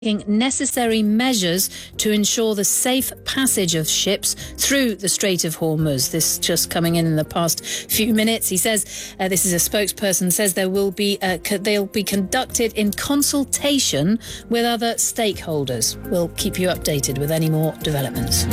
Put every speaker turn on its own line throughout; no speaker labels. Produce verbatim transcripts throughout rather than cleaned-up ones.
necessary measures to ensure the safe passage of ships through the Strait of Hormuz. This just coming in in the past few minutes. He says, uh, this is a spokesperson, says there will be uh, co- they'll be conducted in consultation with other stakeholders. We'll keep you updated with any more developments.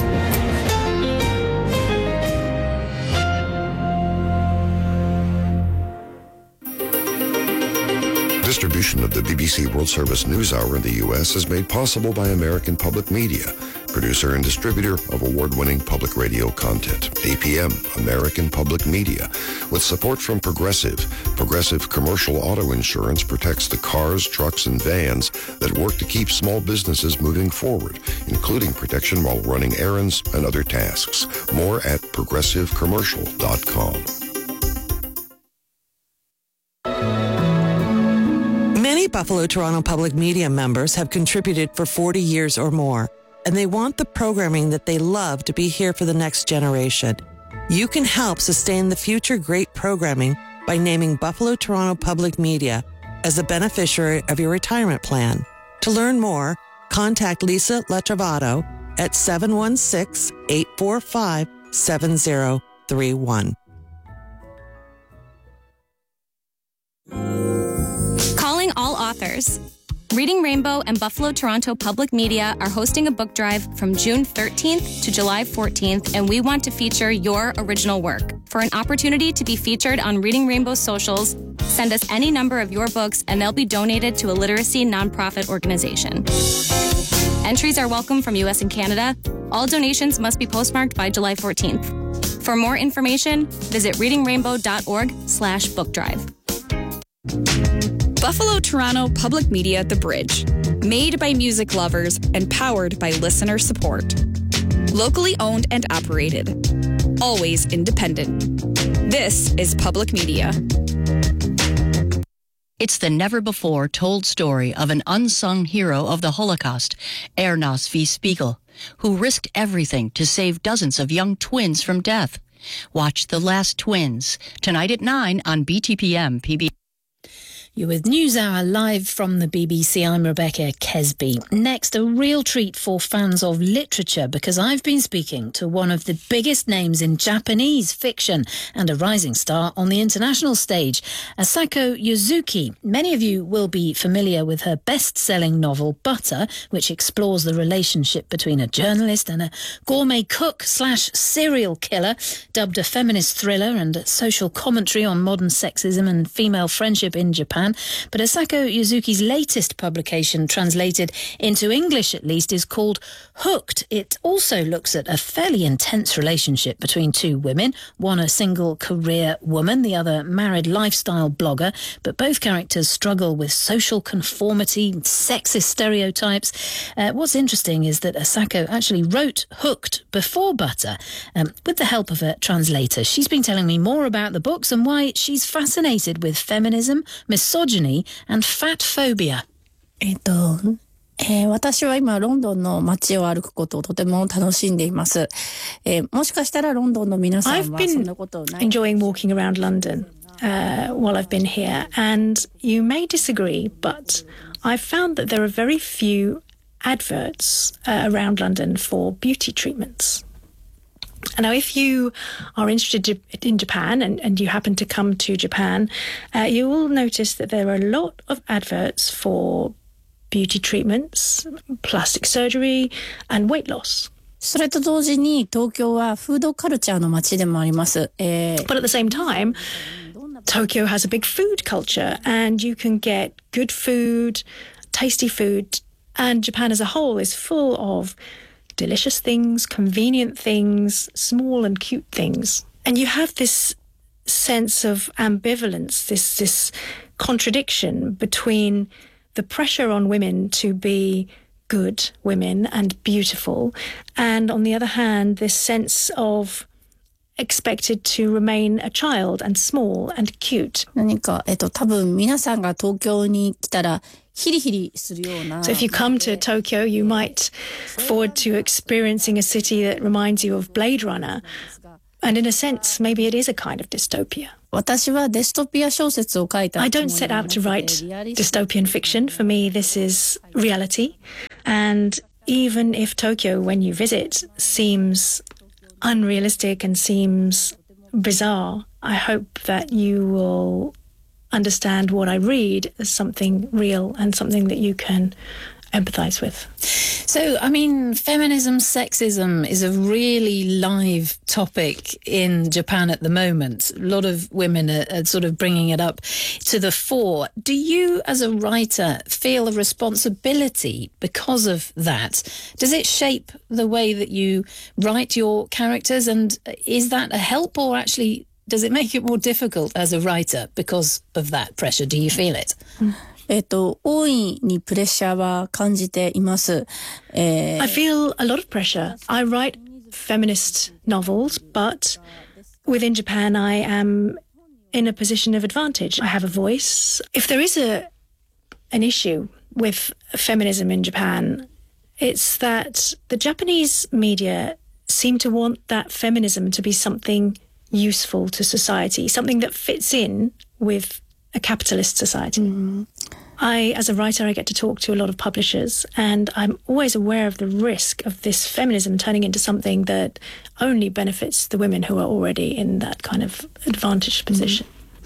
Distribution of the B B C World Service News Hour in the U S is made possible by American Public Media, producer and distributor of award-winning public radio content. A P M, American Public Media, with support from Progressive. Progressive Commercial Auto Insurance protects the cars, trucks, and vans that work to keep small businesses moving forward, including protection while running errands and other tasks. More at progressive commercial dot com.
Many Buffalo Toronto Public Media members have contributed for forty years or more, and they want the programming that they love to be here for the next generation. You can help sustain the future great programming by naming Buffalo Toronto Public Media as a beneficiary of your retirement plan. To learn more, contact Lisa Letravato at seven one six, eight four five, seven zero three one.
Calling all authors. Reading Rainbow and Buffalo Toronto Public Media are hosting a book drive from June thirteenth to July fourteenth, and we want to feature your original work. For an opportunity to be featured on Reading Rainbow's socials, send us any number of your books and they'll be donated to a literacy nonprofit organization. Entries are welcome from U S and Canada. All donations must be postmarked by July fourteenth. For more information, visit reading rainbow dot org slash book drive.
Buffalo Toronto Public Media The Bridge. Made by music lovers and powered by listener support. Locally owned and operated. Always independent. This is public media.
It's the never-before-told story of an unsung hero of the Holocaust, Ernst V. Spiegel, who risked everything to save dozens of young twins from death. Watch The Last Twins, tonight at nine on B T P M P B.
You're with NewsHour live from the B B C. I'm Rebecca Kesby. Next, a real treat for fans of literature, because I've been speaking to one of the biggest names in Japanese fiction and a rising star on the international stage, Asako Yuzuki. Many of you will be familiar with her best-selling novel, Butter, which explores the relationship between a journalist and a gourmet cook slash serial killer, dubbed a feminist thriller and a social commentary on modern sexism and female friendship in Japan. But Asako Yuzuki's latest publication, translated into English at least, is called Hooked. It also looks at a fairly intense relationship between two women, one a single career woman, the other married lifestyle blogger, but both characters struggle with social conformity, sexist stereotypes. Uh, what's interesting is that Asako actually wrote Hooked before Butter, um, with the help of a translator. She's been telling me more about the books and why she's fascinated with feminism, misogyny, and fat phobia.
えっと、えー、私は今ロンドンの街を歩くことをとても楽しんでいます。えー、もしかしたらロンドンの皆さんはそんなことない。
I've been enjoying walking around London uh, while I've been here, and you may disagree, but I've found that there are very few adverts uh, around London for beauty treatments. Now, if you are interested in Japan and, and you happen to come to Japan, uh, you will notice that there are a lot of adverts for beauty treatments, plastic surgery, and weight loss.
それと同時に東京はフードカルチャーの街でもあります。えー、
But at the same time, Tokyo has a big food culture, and you can get good food, tasty food, and Japan as a whole is full of delicious things, convenient things, small and cute things. And you have this sense of ambivalence, this this contradiction between the pressure on women to be good women and beautiful, and on the other hand, this sense of expected to remain a child and small and cute.
何か、えっと、多分皆さんが東京に来たらヒリヒリするような。
So if you come to Tokyo, you might forward to experiencing a city that reminds you of Blade Runner. And in a sense, maybe it is a kind of dystopia.
私はデストピア小説を書いた
I don't set out to write dystopian fiction. For me, this is reality. And even if Tokyo, when you visit, seems unrealistic and seems bizarre, I hope that you will understand what I read as something real and something that you can empathize with.
So, I mean, feminism, sexism is a really live topic in Japan at the moment. A lot of women are, are sort of bringing it up to the fore. Do you, as a writer, feel a responsibility because of that? Does it shape the way that you write your characters? And is that a help, or actually does it make it more difficult as a writer because of that pressure? Do you feel it?
Mm. えっと、大いにプレッシャーは感じています。えー、
I feel a lot of pressure. I write feminist novels, but within Japan I am in a position of advantage. I have a voice. If there is a an issue with feminism in Japan, it's that the Japanese media seem to want that feminism to be something useful to society, something that fits in with a capitalist society. Mm. I, as a writer, I get to talk to a lot of publishers, and I'm always aware of the risk of this feminism turning into something that only benefits the women who are already in that kind of advantaged position.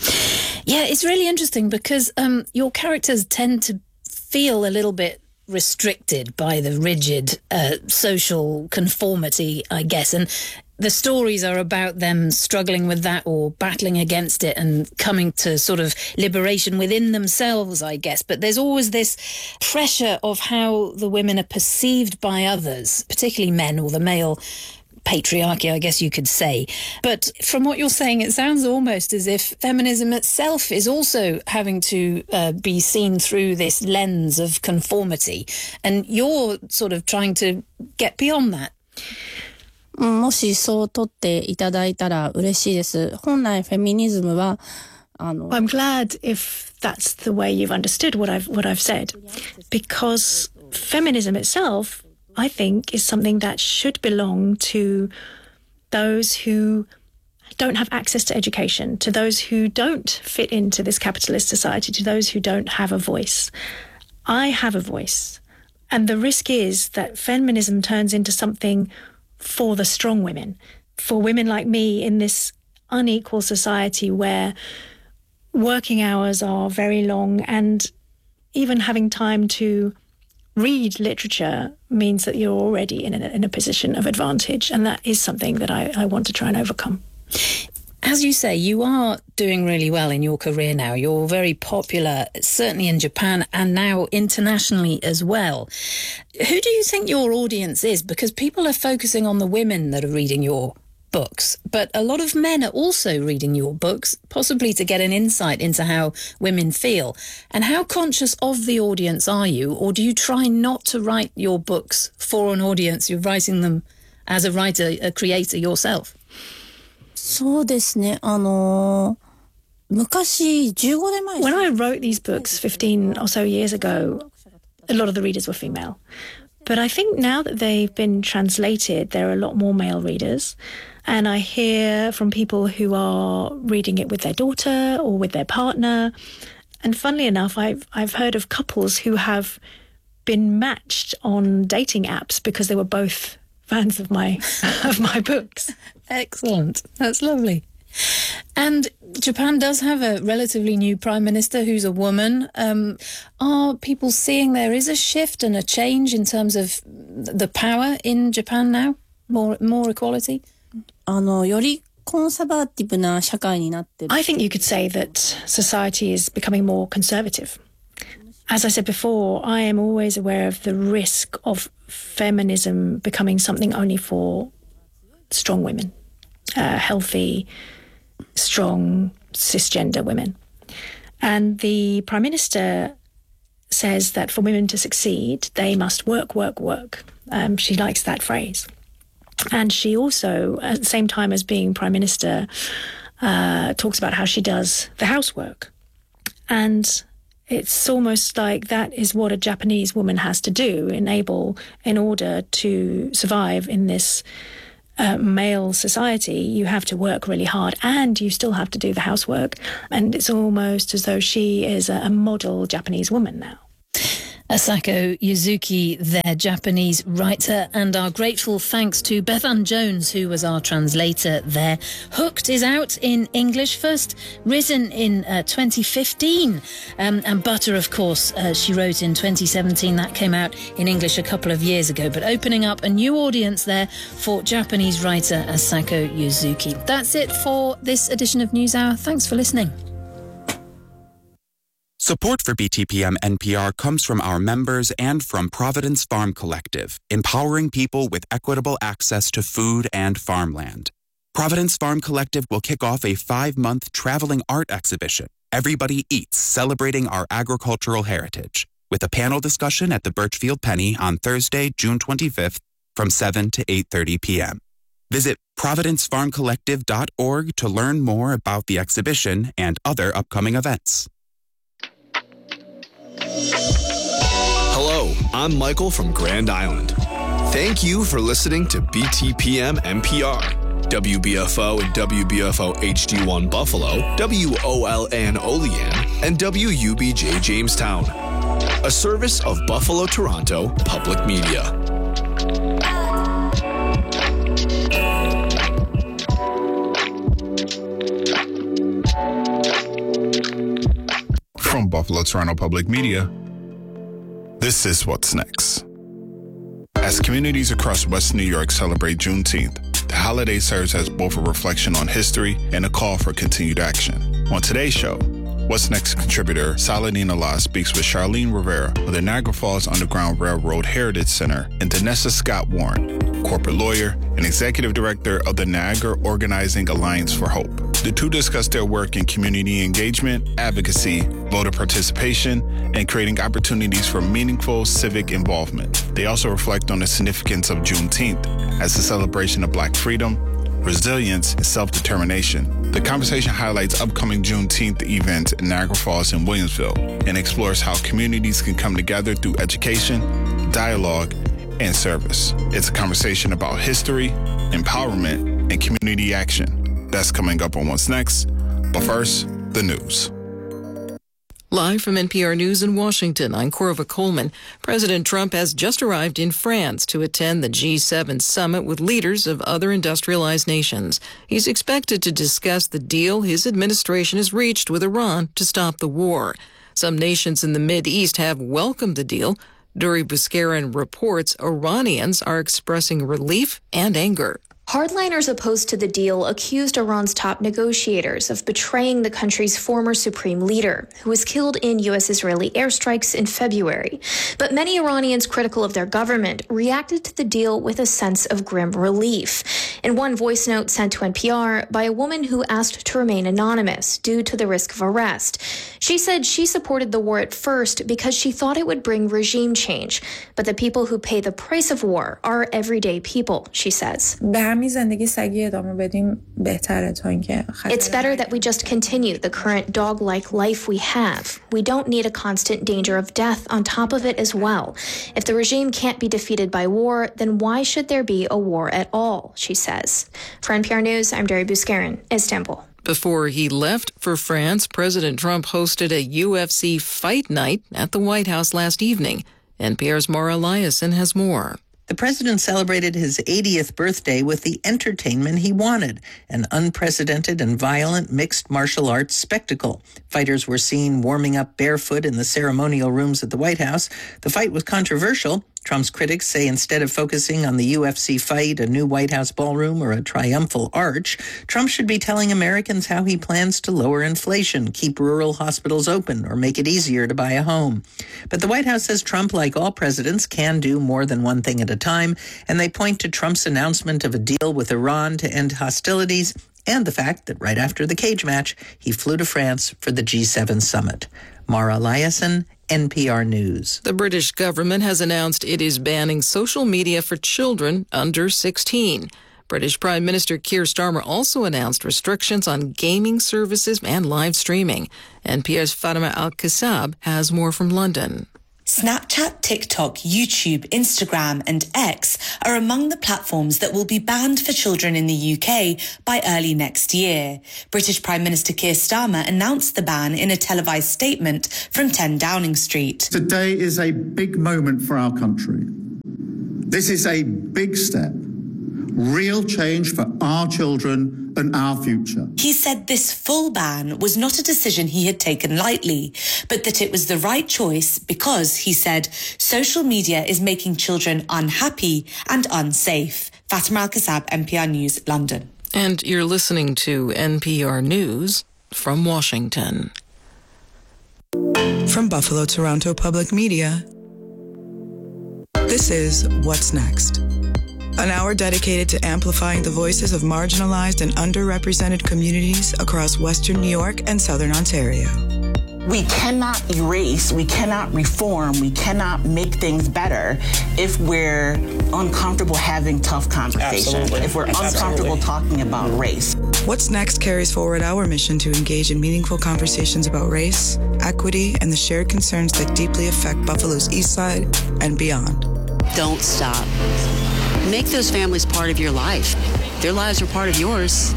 Mm. Yeah, it's really interesting because um, your characters tend to feel a little bit restricted by the rigid uh, social conformity, I guess, and the stories are about them struggling with that or battling against it and coming to sort of liberation within themselves, I guess. But there's always this pressure of how the women are perceived by others, particularly men, or the male patriarchy, I guess you could say. But from what you're saying, it sounds almost as if feminism itself is also having to uh, be seen through this lens of conformity. And you're sort of trying to get beyond that.
もしそう取っていただいたら嬉しいです。本来フェミニズムはあの
I'm glad if that's the way you've understood what I've what I've said, because feminism itself, I think, is something that should belong to those who don't have access to education, to those who don't fit into this capitalist society, to those who don't have a voice. I have a voice, and the risk is that feminism turns into something for the strong women, for women like me in this unequal society where working hours are very long, and even having time to read literature means that you're already in a, in a position of advantage. And that is something that I, I want to try and overcome.
As you say, you are doing really well in your career now. You're very popular, certainly in Japan and now internationally as well. Who do you think your audience is? Because people are focusing on the women that are reading your books, but a lot of men are also reading your books, possibly to get an insight into how women feel. And how conscious of the audience are you? Or do you try not to write your books for an audience? You're writing them as a writer, a creator yourself.
そうですね。あの昔じゅうごねんまえ
When I wrote these books fifteen or so years ago, a lot of the readers were female. But I think now that they've been translated, there are a lot more male readers. And I hear from people who are reading it with their daughter or with their partner. And funnily enough, I've I've heard of couples who have been matched on dating apps because they were both fans of my of my books.
Excellent. That's lovely. And Japan does have a relatively new prime minister who's a woman. Um, are people seeing there is a shift and a change in terms of the power in Japan now? More more equality?
あのよりコンサバティブな社会になってる。
I think you could say that society is becoming more conservative. As I said before, I am always aware of the risk of feminism becoming something only for strong women, uh, healthy, strong, cisgender women. And the Prime Minister says that for women to succeed, they must work, work, work. Um, she likes that phrase. And she also, at the same time as being Prime Minister, uh, talks about how she does the housework. And it's almost like that is what a Japanese woman has to do, enable in order to survive in this uh, male society, you have to work really hard and you still have to do the housework. And it's almost as though she is a, a model Japanese woman now.
Asako Yuzuki, their Japanese writer, and our grateful thanks to Bethan Jones, who was our translator there. Hooked is out in English, first written in uh, twenty fifteen, um, and Butter, of course, uh, she wrote in twenty seventeen. That came out in English a couple of years ago, but opening up a new audience there for Japanese writer Asako Yuzuki. That's it for this edition of NewsHour. Thanks for listening.
Support for B T P M N P R comes from our members and from Providence Farm Collective, empowering people with equitable access to food and farmland. Providence Farm Collective will kick off a five-month traveling art exhibition, Everybody Eats, celebrating our agricultural heritage, with a panel discussion at the Birchfield Penny on Thursday, June twenty-fifth from seven to eight thirty p.m. Visit providence farm collective dot org to learn more about the exhibition and other upcoming events.
Hello, I'm Michael from Grand Island. Thank you for listening to B T P M N P R, W B F O and W B F O H D one Buffalo, W O L N Olean, and W U B J Jamestown. A service of Buffalo Toronto Public Media.
From Buffalo Toronto Public Media, this is What's Next. As communities across West New York celebrate Juneteenth, the holiday serves as both a reflection on history and a call for continued action. On today's show, What's Next contributor Saladin Allah speaks with Charlene Rivera of the Niagara Falls Underground Railroad Heritage Center and Danessa Scott Warren, corporate lawyer and executive director of the Niagara Organizing Alliance for Hope. The two discuss their work in community engagement, advocacy, voter participation, and creating opportunities for meaningful civic involvement. They also reflect on the significance of Juneteenth as a celebration of Black freedom, resilience, and self-determination. The conversation highlights upcoming Juneteenth events in Niagara Falls and Williamsville and explores how communities can come together through education, dialogue, and service. It's a conversation about history, empowerment, and community action. That's coming up on What's Next. But first, the news.
Live from N P R News in Washington, I'm Corva Coleman. President Trump has just arrived in France to attend the G seven summit with leaders of other industrialized nations. He's expected to discuss the deal his administration has reached with Iran to stop the war. Some nations in the Mideast have welcomed the deal. Duri Buskarin reports Iranians are expressing relief and anger.
Hardliners opposed to the deal accused Iran's top negotiators of betraying the country's former supreme leader, who was killed in U S-Israeli airstrikes in February. But many Iranians critical of their government reacted to the deal with a sense of grim relief. In one voice note sent to N P R by a woman who asked to remain anonymous due to the risk of arrest, she said she supported the war at first because she thought it would bring regime change. But the people who pay the price of war are everyday people, she says.
It's
better that we just continue the current dog-like life we have. We don't need a constant danger of death on top of it as well. If the regime can't be defeated by war, then why should there be a war at all, she says. For N P R News, I'm Duri Buskarin, Istanbul.
Before he left for France, President Trump hosted a U F C fight night at the White House last evening. N P R's Mara Eliason has more.
The president celebrated his eightieth birthday with the entertainment he wanted, an unprecedented and violent mixed martial arts spectacle. Fighters were seen warming up barefoot in the ceremonial rooms at the White House. The fight was controversial. Trump's critics say instead of focusing on the U F C fight, a new White House ballroom, or a triumphal arch, Trump should be telling Americans how he plans to lower inflation, keep rural hospitals open, or make it easier to buy a home. But the White House says Trump, like all presidents, can do more than one thing at a time, and they point to Trump's announcement of a deal with Iran to end hostilities and the fact that right after the cage match, he flew to France for the G seven summit. Mara Eliason, N P R News.
The British government has announced it is banning social media for children under sixteen. British Prime Minister Keir Starmer also announced restrictions on gaming services and live streaming. N P R's Fatima Al-Kassab has more from London.
Snapchat, TikTok, YouTube, Instagram and X are among the platforms that will be banned for children in the U K by early next year. British Prime Minister Keir Starmer announced the ban in a televised statement from ten Downing Street.
Today is a big moment for our country. This is a big step, real change for our children and our future.
He said this full ban was not a decision he had taken lightly, but that it was the right choice because, he said, social media is making children unhappy and unsafe. Fatima Al-Kassab, N P R News, London.
And you're listening to N P R News from Washington.
From Buffalo Toronto Public Media, this is What's Next, an hour dedicated to amplifying the voices of marginalized and underrepresented communities across Western New York and Southern Ontario.
We cannot erase, we cannot reform, we cannot make things better if we're uncomfortable having tough conversations, Absolutely. if we're uncomfortable Absolutely. talking about race.
What's Next carries forward our mission to engage in meaningful conversations about race, equity, and the shared concerns that deeply affect Buffalo's East Side and beyond.
Don't stop. Make those families part of your life. Their lives are part of yours.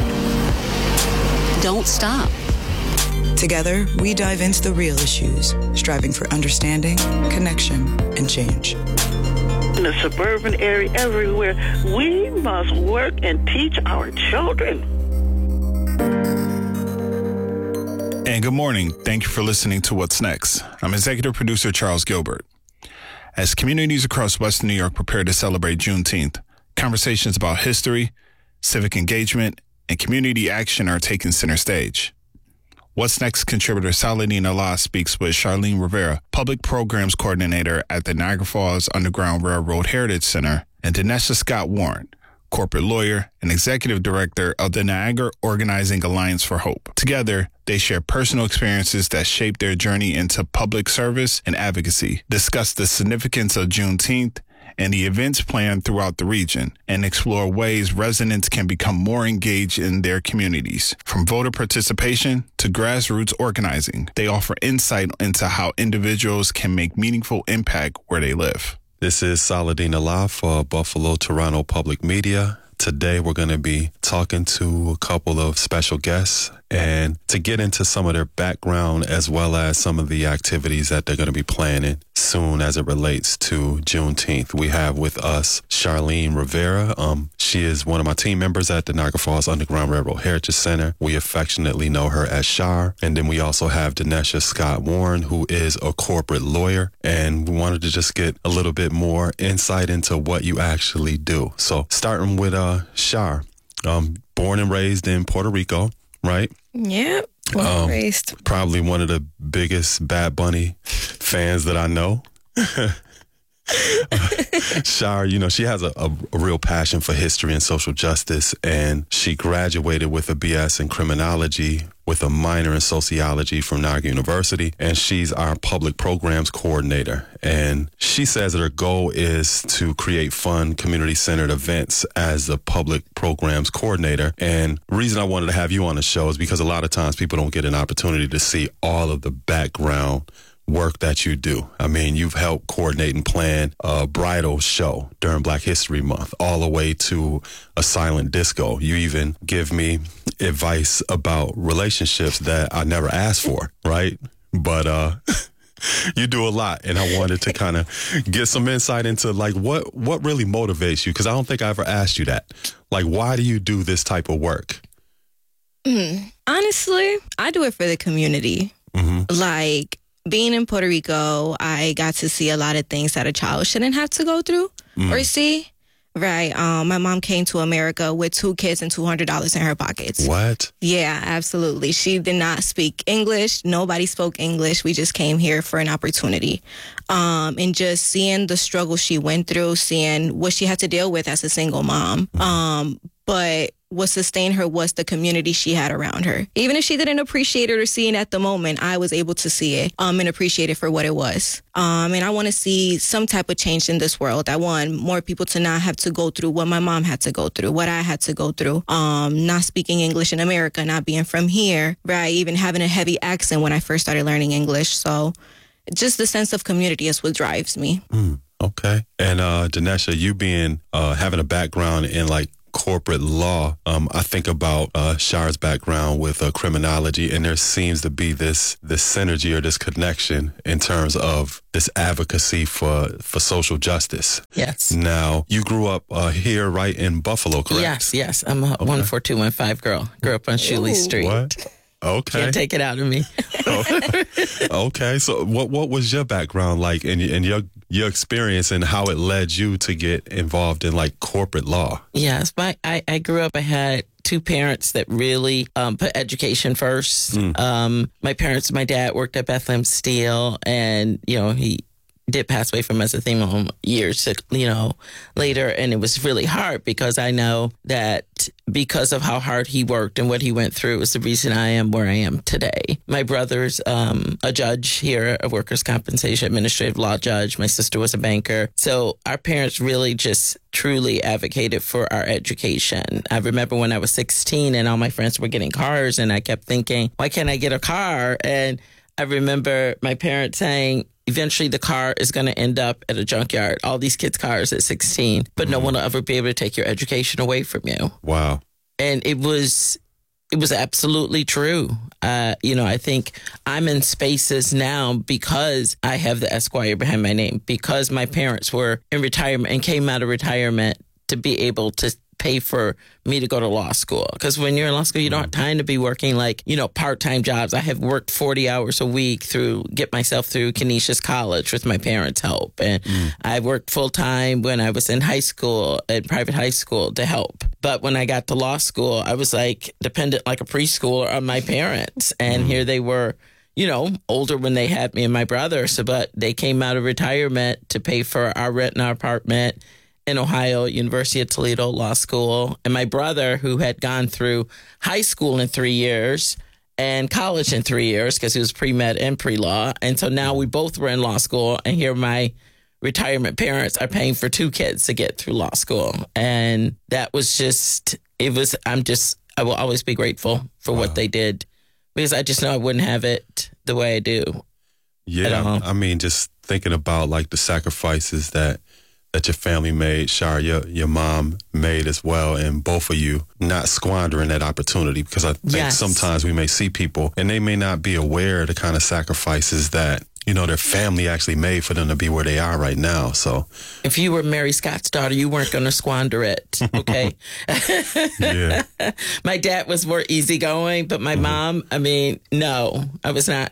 Don't stop.
Together, we dive into the real issues, striving for understanding, connection, and change.
In the suburban area, everywhere, we must work and teach our children.
And good morning. Thank you for listening to What's Next. I'm executive producer Charles Gilbert. As communities across Western New York prepare to celebrate Juneteenth, conversations about history, civic engagement, and community action are taking center stage. What's Next contributor Saladin Allah speaks with Charlene Rivera, Public Programs Coordinator at the Niagara Falls Underground Railroad Heritage Center, and Dinesha Scott Warren, Corporate Lawyer and Executive Director of the Niagara Organizing Alliance for Hope. Together, they share personal experiences that shape their journey into public service and advocacy, discuss the significance of Juneteenth and the events planned throughout the region, and explore ways residents can become more engaged in their communities. From voter participation to grassroots organizing, they offer insight into how individuals can make meaningful impact where they live.
This is Saladin Allah for Buffalo Toronto Public Media. Today we're going to be talking to a couple of special guests and to get into some of their background as well as some of the activities that they're going to be planning soon as it relates to Juneteenth. We have with us Charlene Rivera. Um, she is one of my team members at the Niagara Falls Underground Railroad Heritage Center. We affectionately know her as Char. And then we also have Dinesha Scott Warren, who is a corporate lawyer. And we wanted to just get a little bit more insight into what you actually do. So starting with uh, Char, um, born and raised in Puerto Rico, right?
Yep. Well um, raised.
Probably one of the biggest Bad Bunny fans that I know. uh, Char, you know, she has a, a, a real passion for history and social justice, and she graduated with a B S in criminology with a minor in sociology from Niagara University, and she's our public programs coordinator. And she says that her goal is to create fun, community-centered events as the public programs coordinator. And the reason I wanted to have you on the show is because a lot of times people don't get an opportunity to see all of the background work that you do. I mean, you've helped coordinate and plan a bridal show during Black History Month, all the way to a silent disco. You even give me advice about relationships that I never asked for, right? But uh, you do a lot, and I wanted to kind of get some insight into like what what really motivates you, because I don't think I ever asked you that. Like, why do you do this type of work?
Mm, honestly, I do it for the community. Mm-hmm. Like, being in Puerto Rico, I got to see a lot of things that a child shouldn't have to go through mm. or see. Right. Um, my mom came to America with two kids and two hundred dollars in her pockets.
What?
Yeah, absolutely. She did not speak English. Nobody spoke English. We just came here for an opportunity. Um, and just seeing the struggle she went through, seeing what she had to deal with as a single mom. Mm. Um, but what sustained her was the community she had around her. Even if she didn't appreciate it or see it at the moment, I was able to see it um, and appreciate it for what it was. Um, and I want to see some type of change in this world. I want more people to not have to go through what my mom had to go through, what I had to go through. Um, not speaking English in America, not being from here, right? Even having a heavy accent when I first started learning English. So just the sense of community is what drives me.
Mm, okay. And uh, Dinesha, you being uh, having a background in like corporate law, um, I think about uh, Shar's background with uh, criminology, and there seems to be this this synergy or this connection in terms of this advocacy for for social justice.
Yes.
Now, you grew up uh, here, right, in Buffalo, correct?
Yes, yes. I'm a okay. one four two one five girl. Grew up on Shuley Street.
What? Okay.
Can't take it out of me.
Okay. So what what was your background like and, and your your experience and how it led you to get involved in like corporate law?
Yes. My, I, I grew up, I had two parents that really um, put education first. Mm. Um, my parents, my dad worked at Bethlehem Steel, and, you know, he did pass away from mesothelioma years, you know, later. And it was really hard because I know that because of how hard he worked and what he went through is the reason I am where I am today. My brother's um, a judge here, a workers' compensation administrative law judge. My sister was a banker. So our parents really just truly advocated for our education. I remember when I was sixteen and all my friends were getting cars, and I kept thinking, why can't I get a car? And I remember my parents saying, eventually the car is going to end up at a junkyard, all these kids' cars at sixteen, but mm-hmm. no one will ever be able to take your education away from you.
Wow.
And it was, it was absolutely true. Uh, you know, I think I'm in spaces now because I have the Esquire behind my name, because my parents were in retirement and came out of retirement to be able to pay for me to go to law school. Because when you're in law school, you don't have time to be working like, you know, part-time jobs. I have worked forty hours a week through, get myself through Canisius College with my parents' help. And mm. I worked full-time when I was in high school, at private high school, to help. But when I got to law school, I was like dependent like a preschooler on my parents. And mm. here they were, you know, older when they had me and my brother. So, but they came out of retirement to pay for our rent in our apartment in Ohio, University of Toledo Law School. And my brother, who had gone through high school in three years and college in three years because he was pre-med and pre-law. And so now we both were in law school, and here my retirement parents are paying for two kids to get through law school. And that was just, it was, I'm just, I will always be grateful for wow. what they did, because I just know I wouldn't have it the way I do.
Yeah, I mean, just thinking about like the sacrifices that that your family made, Shar, your, your mom made as well, and both of you not squandering that opportunity, because I think yes. sometimes we may see people and they may not be aware of the kind of sacrifices that, you know, their family actually made for them to be where they are right now. So
if you were Mary Scott's daughter, you weren't going to squander it, okay?
Yeah.
My dad was more easygoing, but my mm-hmm. mom, I mean, no, I was not.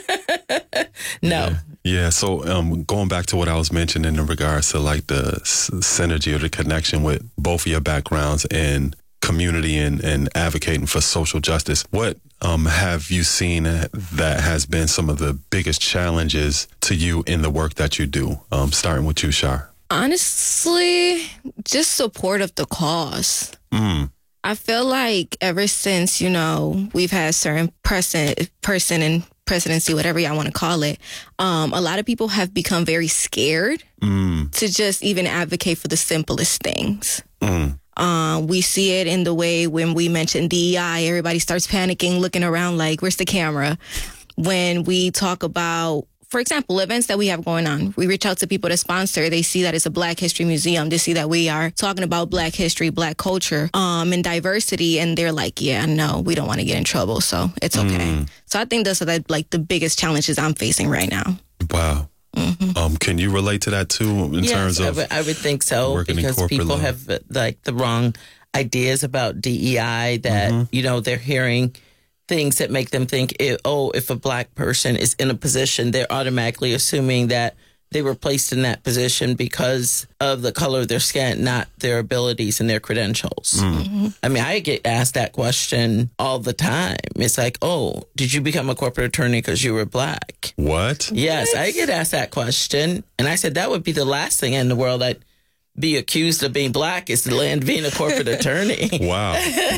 No.
Yeah. Yeah, so um, going back to what I was mentioning in regards to like the s- synergy or the connection with both of your backgrounds in community and, and advocating for social justice, what um, have you seen that has been some of the biggest challenges to you in the work that you do? Um, starting with you, Shar.
Honestly, just support of the cause.
Mm.
I feel like ever since, you know, we've had certain person, person in presidency, whatever y'all want to call it, um, a lot of people have become very scared
mm.
to just even advocate for the simplest things.
Mm.
Uh, we see it in the way when we mention D E I, everybody starts panicking, looking around like, where's the camera? When we talk about, for example, events that we have going on, we reach out to people to sponsor. They see that it's a Black History Museum. They see that we are talking about Black history, Black culture, um, and diversity. And they're like, yeah, no, we don't want to get in trouble. So it's okay.
Mm.
So I think those are the, like the biggest challenges I'm facing right now.
Wow.
Mm-hmm.
Um, can you relate to that too in
yes,
terms of
I would, I would think so, because people
law.
have like the wrong ideas about D E I that,
mm-hmm.
you know, they're hearing things that make them think, oh, if a Black person is in a position, they're automatically assuming that they were placed in that position because of the color of their skin, not their abilities and their credentials.
Mm.
Mm-hmm.
I mean, I get asked that question all the time. It's like, oh, did you become a corporate attorney because you were Black?
What?
Yes,
what?
I get asked that question. And I said, that would be the last thing in the world I'd be accused of being Black, is to land being a corporate attorney.
Wow.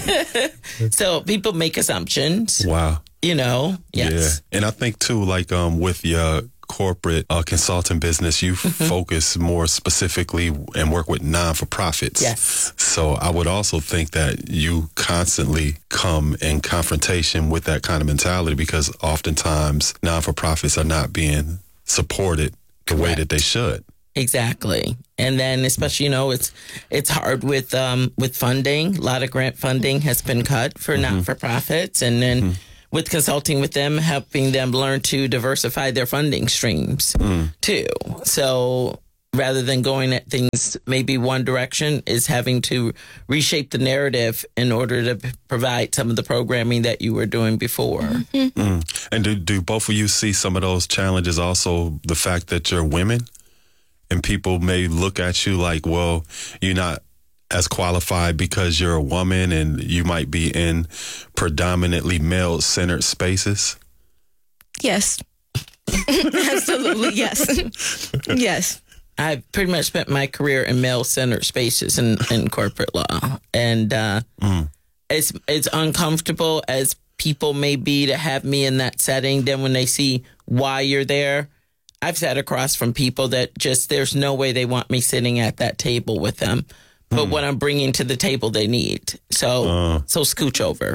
So people make assumptions.
Wow.
You know, yes.
Yeah. And I think too, like um, with your corporate uh, consulting business, you
Mm-hmm.
focus more specifically and work with non-for-profits.
Yes.
So I would also think that you constantly come in confrontation with that kind of mentality, because oftentimes non-for-profits are not being supported the Correct. way that they should.
Exactly. And then especially, you know, it's it's hard with um, with funding. A lot of grant funding has been cut for mm-hmm. not-for-profits. And then mm-hmm. with consulting with them, helping them learn to diversify their funding streams, mm. too. So rather than going at things maybe one direction, is having to reshape the narrative in order to provide some of the programming that you were doing before.
Mm-hmm. Mm. And do, do both of you see some of those challenges also, the fact that you're women? And people may look at you like, well, you're not as qualified because you're a woman and you might be in predominantly male-centered spaces?
Yes. Absolutely, yes. Yes.
I've pretty much spent my career in male-centered spaces in, in corporate law. And uh, mm. it's it's uncomfortable as people may be to have me in that setting. Then when they see why you're there, I've sat across from people that just, there's no way they want me sitting at that table with them. But mm. what I'm bringing to the table, they need. So, uh. so scooch over.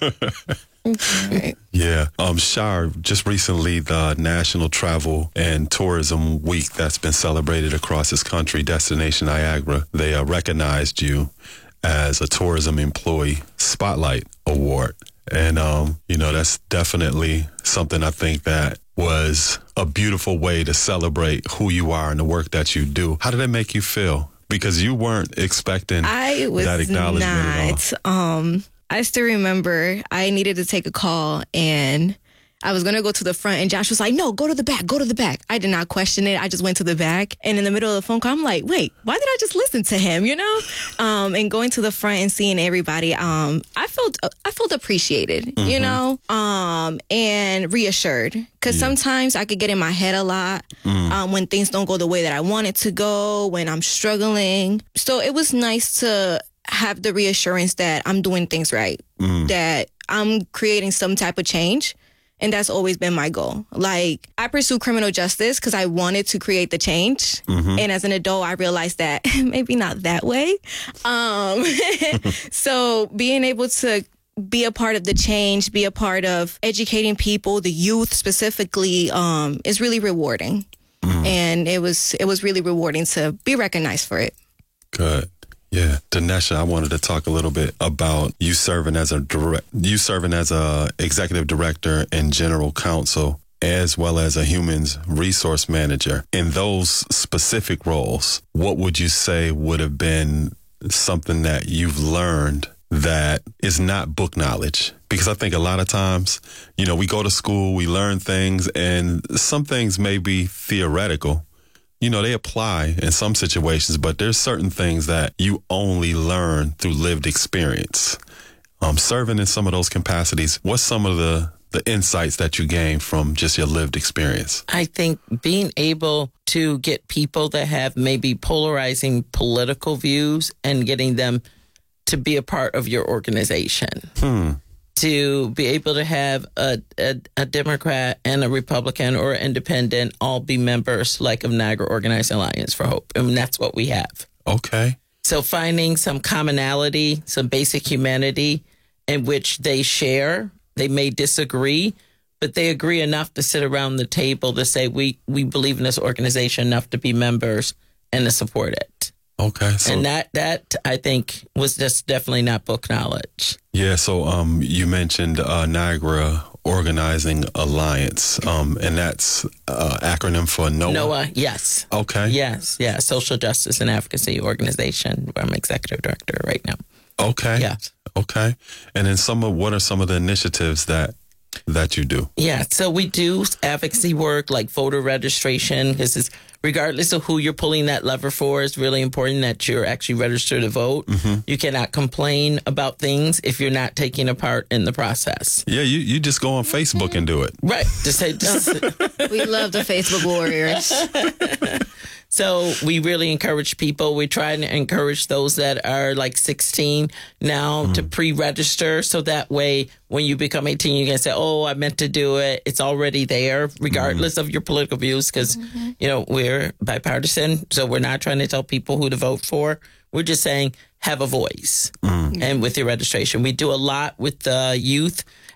Okay.
Yeah. Um, Shar, just recently, the National Travel and Tourism Week that's been celebrated across this country, Destination Niagara, they uh, recognized you as a Tourism Employee Spotlight Award. And, um, you know, that's definitely something I think that was a beautiful way to celebrate who you are and the work that you do. How did it make you feel? Because you weren't expecting
I was
that acknowledgement
not.
at all.
Um, I still remember I needed to take a call and I was going to go to the front and Josh was like, no, go to the back, go to the back. I did not question it. I just went to the back. And in the middle of the phone call, I'm like, wait, why did I just listen to him, you know? Um, and going to the front and seeing everybody, um, I felt I felt appreciated, mm-hmm. you know, um, and reassured. Because yeah. sometimes I could get in my head a lot mm. um, when things don't go the way that I want it to go, when I'm struggling. So it was nice to have the reassurance that I'm doing things right, mm. that I'm creating some type of change. And that's always been my goal. Like, I pursue criminal justice because I wanted to create the change. Mm-hmm. And as an adult, I realized that maybe not that way. Um, so being able to be a part of the change, be a part of educating people, the youth specifically, um, is really rewarding. Mm. And it was it was really rewarding to be recognized for it.
Good. Yeah, Dinesha, I wanted to talk a little bit about you serving as a direct, you serving as a executive director and general counsel, as well as a humans resource manager. In those specific roles, what would you say would have been something that you've learned that is not book knowledge? Because I think a lot of times, you know, we go to school, we learn things, and some things may be theoretical. You know, they apply in some situations, but there's certain things that you only learn through lived experience. Um, serving in some of those capacities, what's some of the, the insights that you gain from just your lived experience?
I think being able to get people that have maybe polarizing political views and getting them to be a part of your organization. Hmm. To be able to have a, a, a Democrat and a Republican or independent all be members like of Niagara Organizing Alliance for Hope. And that's what we have.
Okay.
So finding some commonality, some basic humanity in which they share, they may disagree, but they agree enough to sit around the table to say, we, we believe in this organization enough to be members and to support it.
Okay. So,
and that, that, I think, was just definitely not book knowledge.
Yeah. So um, you mentioned uh, Niagara Organizing Alliance, um, and that's uh, acronym for NOAA?
NOAA, yes.
Okay.
Yes, yeah. Social Justice and Advocacy Organization. I'm executive director right now.
Okay.
Yes.
Okay. And then some of, what are some of the initiatives that that you do?
Yeah, so we do advocacy work like voter registration, because it's regardless of who you're pulling that lever for, it's really important that you're actually registered to vote. Mm-hmm. You cannot complain about things if you're not taking a part in the process.
Yeah, you, you just go on Facebook mm-hmm. and do it.
Right. Just say, just
we love the Facebook warriors.
So we really encourage people. We try to encourage those that are like sixteen now mm-hmm. to pre-register. So that way, when you become eighteen, you can say, oh, I meant to do it. It's already there, regardless mm-hmm. of your political views, because, mm-hmm. you know, we're bipartisan. So we're not trying to tell people who to vote for. We're just saying, have a voice. Mm-hmm. And with your registration, we do a lot with the youth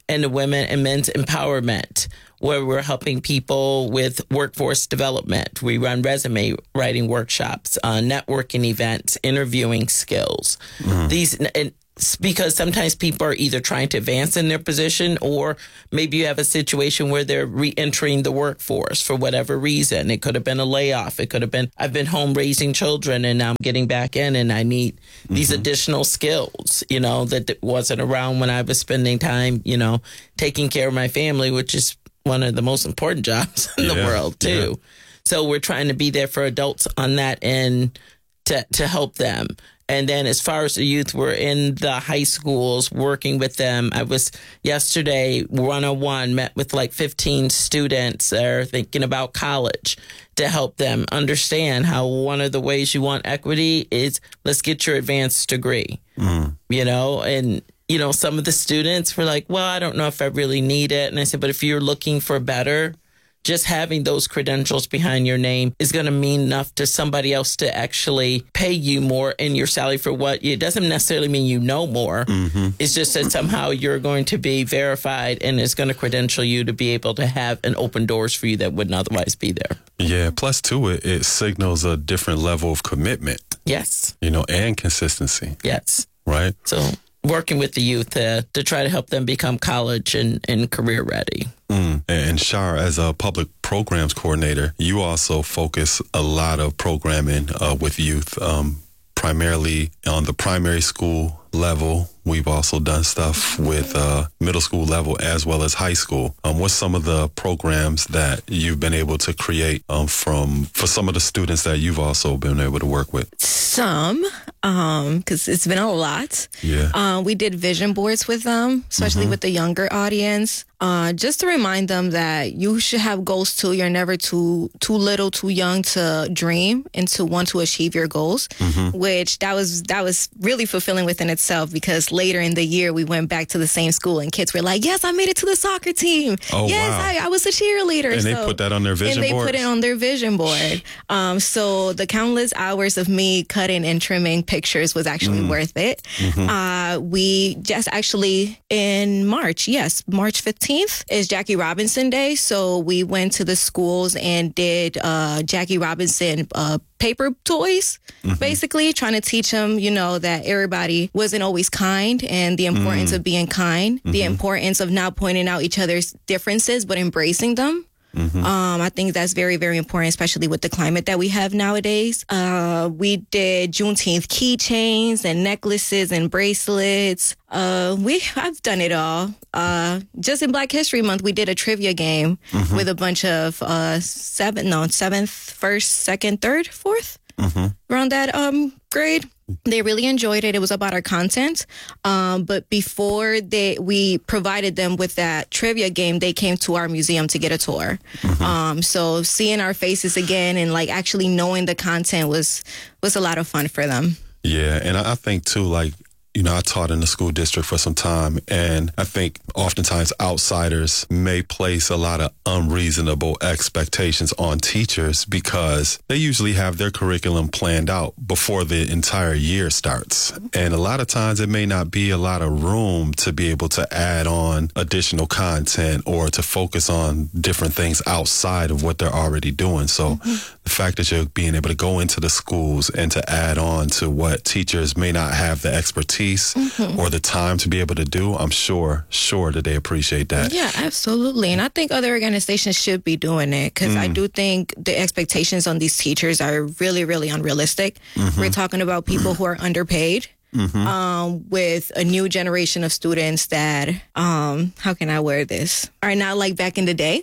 and the women and men's empowerment, where we're helping people with workforce development. We run resume writing workshops, uh, networking events, interviewing skills. Mm. These, and because sometimes people are either trying to advance in their position, or maybe you have a situation where they're re-entering the workforce for whatever reason. It could have been a layoff. It could have been, I've been home raising children and now I'm getting back in and I need mm-hmm. these additional skills, you know, that wasn't around when I was spending time, you know, taking care of my family, which is one of the most important jobs in yeah, the world too. Yeah. So we're trying to be there for adults on that end to, to help them. And then as far as the youth, we're in the high schools working with them. I was yesterday, one oh one, met with like fifteen students that are thinking about college to help them understand how one of the ways you want equity is let's get your advanced degree, mm. you know, and you know, some of the students were like, well, I don't know if I really need it. And I said, but if you're looking for better, just having those credentials behind your name is going to mean enough to somebody else to actually pay you more in your salary for what you, it doesn't necessarily mean you know more. Mm-hmm. It's just that somehow you're going to be verified and it's going to credential you to be able to have and open doors for you that wouldn't otherwise be there.
Yeah. Plus to it, it signals a different level of commitment.
Yes.
You know, and consistency.
Yes.
Right.
So working with the youth uh, to try to help them become college and, and career ready.
Mm. And Shar, as a public programs coordinator, you also focus a lot of programming uh, with youth, um, primarily on the primary school level. We've also done stuff with uh, middle school level as well as high school. Um, what's some of the programs that you've been able to create um, from for some of the students that you've also been able to work with?
Some, um, because it's been a lot.
Yeah.
Uh, we did vision boards with them, especially mm-hmm. with the younger audience. Uh, just to remind them that you should have goals too. You're never too too little, too young to dream and to want to achieve your goals. Mm-hmm. Which that was that was really fulfilling within itself, because later in the year we went back to the same school and kids were like, "Yes, I made it to the soccer team.
Oh,
yes,
wow.
I, I was a cheerleader."
And
so,
they put that on their vision board.
And they boards? put it on their vision board. Um, so the countless hours of me cutting and trimming pictures was actually mm. worth it. Mm-hmm. Uh, we just actually in March, yes, March fifteenth. Is Jackie Robinson Day. So we went to the schools and did uh, Jackie Robinson uh, paper toys, mm-hmm. basically trying to teach them, you know, that everybody wasn't always kind and the importance mm-hmm. of being kind, mm-hmm. the importance of not pointing out each other's differences, but embracing them. Mm-hmm. Um, I think that's very, very important, especially with the climate that we have nowadays. Uh, we did Juneteenth keychains and necklaces and bracelets. Uh, we I've done it all. Uh, just in Black History Month, we did a trivia game mm-hmm. with a bunch of uh, seven, no, seventh, first, second, third, fourth, mm-hmm. around that um grade. They really enjoyed it. It was about our content. Um, but before they we provided them with that trivia game, they came to our museum to get a tour. Mm-hmm. Um, so seeing our faces again and like actually knowing the content was was a lot of fun for them.
Yeah, and I think too, like, you know, I taught in the school district for some time, and I think oftentimes outsiders may place a lot of unreasonable expectations on teachers because they usually have their curriculum planned out before the entire year starts. And a lot of times it may not be a lot of room to be able to add on additional content or to focus on different things outside of what they're already doing. So mm-hmm. the fact that you're being able to go into the schools and to add on to what teachers may not have the expertise Mm-hmm. or the time to be able to do, I'm sure, sure that they appreciate that.
Yeah, absolutely. And I think other organizations should be doing it because mm. I do think the expectations on these teachers are really, really unrealistic. Mm-hmm. We're talking about people who are underpaid. Mm-hmm. Um, with a new generation of students that, um, how can I word this, are not like back in the day,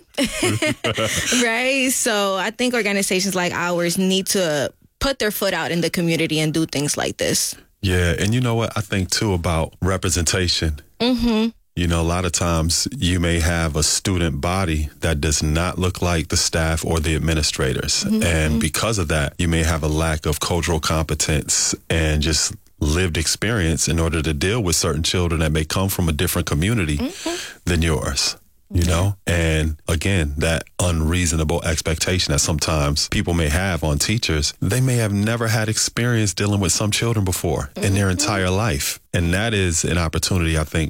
right? So I think organizations like ours need to put their foot out in the community and do things like this.
Yeah, and you know what I think too about representation. Mm-hmm. You know, a lot of times you may have a student body that does not look like the staff or the administrators. Mm-hmm. And because of that, you may have a lack of cultural competence and just lived experience in order to deal with certain children that may come from a different community mm-hmm. than yours. You know, and again, that unreasonable expectation that sometimes people may have on teachers, they may have never had experience dealing with some children before mm-hmm. in their entire life. And that is an opportunity, I think,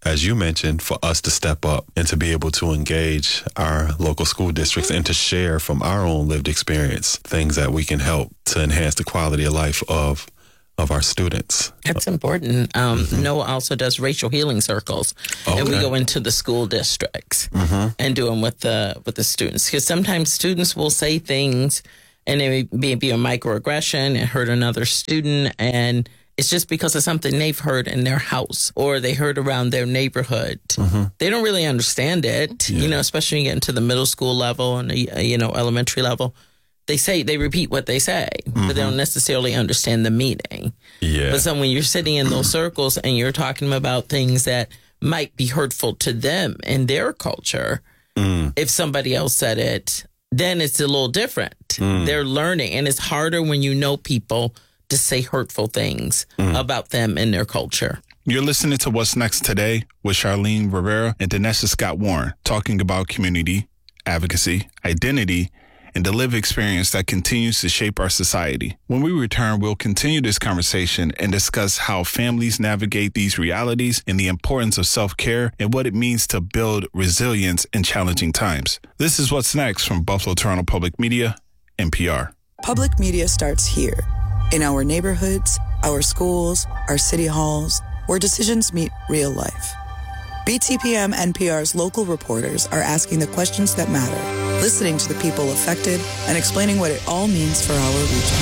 as you mentioned, for us to step up and to be able to engage our local school districts and to share from our own lived experience things that we can help to enhance the quality of life of of our students.
That's important. Um, mm-hmm. NOAA also does racial healing circles, okay. and we go into the school districts mm-hmm. and do them with the with the students, because sometimes students will say things and it may be a microaggression and hurt another student, and it's just because of something they've heard in their house or they heard around their neighborhood. Mm-hmm. They don't really understand it, yeah. you know, especially when you get into the middle school level and the, you know, elementary level. They say, they repeat what they say, mm-hmm. but they don't necessarily understand the meaning. Yeah. But so when you're sitting in those circles and you're talking about things that might be hurtful to them in their culture, mm. if somebody else said it, then it's a little different. Mm. They're learning, and it's harder when you know people to say hurtful things mm. about them and their culture.
You're listening to What's Next Today with Charlene Rivera and Dinesha Scott Warren, talking about community, advocacy, identity, and the lived experience that continues to shape our society. When we return, we'll continue this conversation and discuss how families navigate these realities and the importance of self-care and what it means to build resilience in challenging times. This is What's Next from Buffalo Toronto Public Media, N P R.
Public media starts here, in our neighborhoods, our schools, our city halls, where decisions meet real life. B T P M N P R's local reporters are asking the questions that matter, listening to the people affected, and explaining what it all means for our region.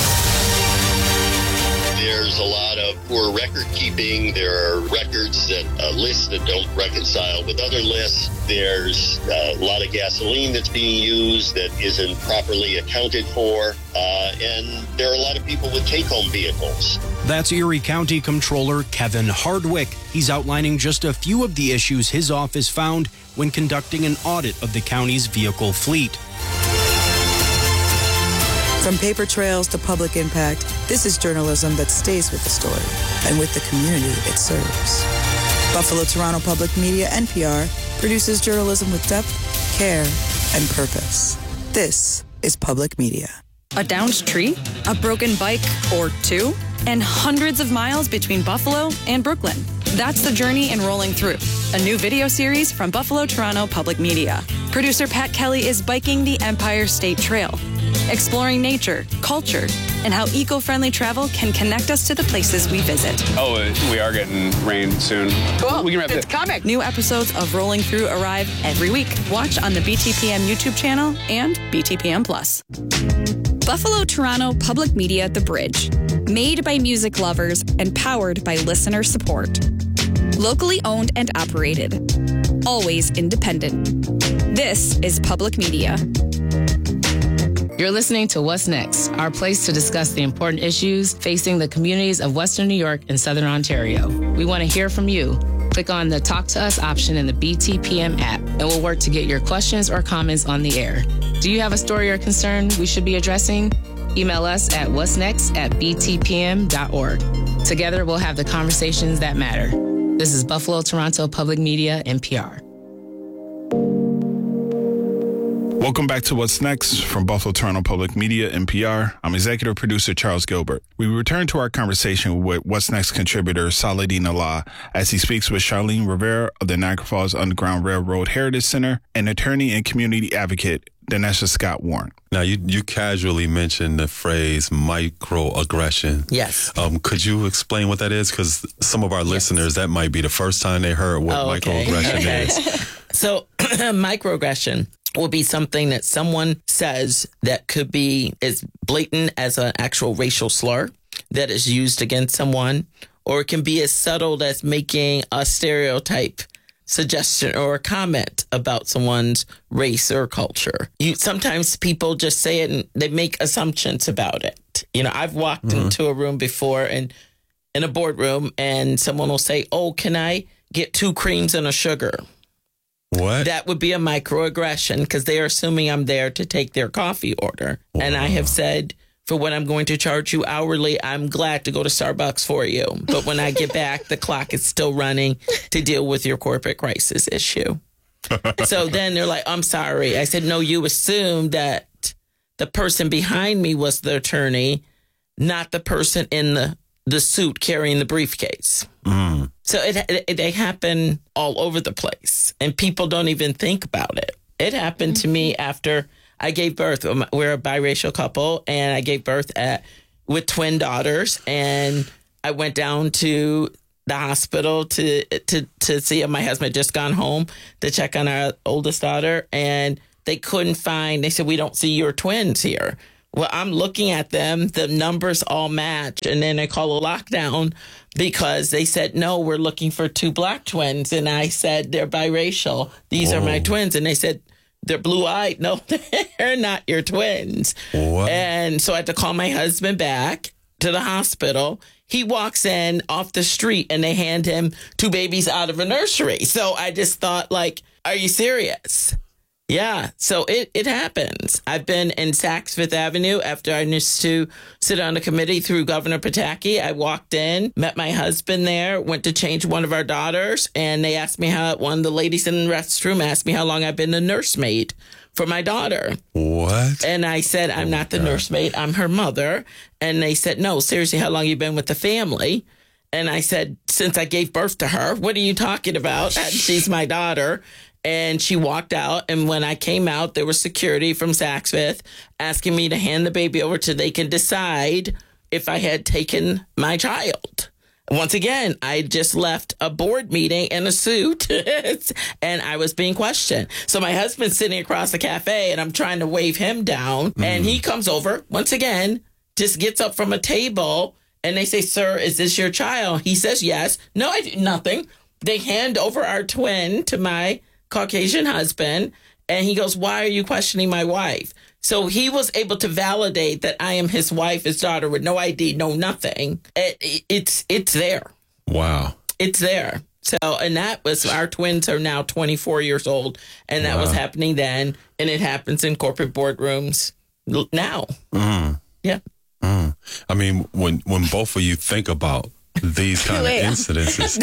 There's a lot of poor record keeping. There are records that uh, lists that don't reconcile with other lists. There's uh, a lot of gasoline that's being used that isn't properly accounted for. Uh, and there are a lot of people with take-home vehicles.
That's Erie County Comptroller Kevin Hardwick. He's outlining just a few of the issues his office found when conducting an audit of the county's vehicle fleet.
From paper trails to public impact, this is journalism that stays with the story and with the community it serves. Buffalo Toronto Public Media, N P R, produces journalism with depth, care, and purpose. This is public media.
A downed tree, a broken bike or two, and hundreds of miles between Buffalo and Brooklyn. That's the journey in Rolling Through, a new video series from Buffalo Toronto Public Media. Producer Pat Kelly is biking the Empire State Trail, exploring nature, culture, and how eco-friendly travel can connect us to the places we visit.
Oh, we are getting rain soon.
Cool.
We can wrap
it's
it.
coming. New episodes of Rolling Through arrive every week. Watch on the B T P M YouTube channel and B T P M Plus. Buffalo Toronto Public Media The Bridge. Made by music lovers and powered by listener support. Locally owned and operated. Always independent. This is public media.
You're listening to What's Next, our place to discuss the important issues facing the communities of Western New York and Southern Ontario. We want to hear from you. Click on the Talk to Us option in the B T P M app, and we'll work to get your questions or comments on the air. Do you have a story or concern we should be addressing? Email us at what'snext at b t p m dot org. Together, we'll have the conversations that matter. This is Buffalo Toronto Public Media, N P R.
Welcome back to What's Next from Buffalo Toronto Public Media, N P R. I'm executive producer Charles Gilbert. We return to our conversation with What's Next contributor Saladin Allah as he speaks with Charlene Rivera of the Niagara Falls Underground Railroad Heritage Center and attorney and community advocate Dinesha Scott Warren.
Now, you, you casually mentioned the phrase microaggression.
Yes.
Um, could you explain what that is? Because some of our yes. listeners, that might be the first time they heard what oh, okay. microaggression
okay.
is.
So, microaggression will be something that someone says that could be as blatant as an actual racial slur that is used against someone, or it can be as subtle as making a stereotype suggestion or a comment about someone's race or culture. You sometimes people just say it and they make assumptions about it. You know, I've walked mm-hmm. into a room before and in a boardroom and someone will say, "Oh, can I get two creams and a sugar?"
What?
That would be a microaggression because they are assuming I'm there to take their coffee order. Wow. And I have said, for what I'm going to charge you hourly, I'm glad to go to Starbucks for you. But when I get back, the clock is still running to deal with your corporate crisis issue. So then they're like, "I'm sorry." I said, "No, you assumed that the person behind me was the attorney, not the person in the, the suit carrying the briefcase." Mm. So it, it they happen all over the place, and people don't even think about it. It happened mm-hmm. to me after I gave birth. We're a biracial couple, and I gave birth at with twin daughters, and I went down to the hospital to to to see if my husband had just gone home to check on our oldest daughter, and they couldn't find. They said, "We don't see your twins here." Well, I'm looking at them. The numbers all match. And then they call a lockdown because they said, no, we're looking for two black twins. And I said, they're biracial. These oh. are my twins. And they said, they're blue-eyed. No, they're not your twins. What? And so I had to call my husband back to the hospital. He walks in off the street and they hand him two babies out of a nursery. So I just thought, like, are you serious? Yeah, so it, it happens. I've been in Saks Fifth Avenue after I used to sit on a committee through Governor Pataki. I walked in, met my husband there, went to change one of our daughters, and they asked me how, one of the ladies in the restroom asked me how long I've been the nursemaid for my daughter.
What?
And I said, I'm
oh
not the
God.
nursemaid, I'm her mother. And they said, no, seriously, how long you been with the family? And I said, since I gave birth to her. What are you talking about? She's my daughter. And she walked out. And when I came out, there was security from Saks Fifth asking me to hand the baby over so they can decide if I had taken my child. Once again, I just left a board meeting in a suit and I was being questioned. So my husband's sitting across the cafe and I'm trying to wave him down. Mm. And he comes over, once again, just gets up from a table and they say, sir, is this your child? He says, yes. No, I do nothing. They hand over our twin to my Caucasian husband, and he goes, why are you questioning my wife? So he was able to validate that I am his wife, his daughter, with no I D, no nothing. It, it's it's there.
Wow.
It's there. So, and that was, our twins are now twenty-four years old, and that wow. was happening then, and it happens in corporate boardrooms now.
Mm.
Yeah.
Mm. I mean, when when both of you think about these kind of incidences,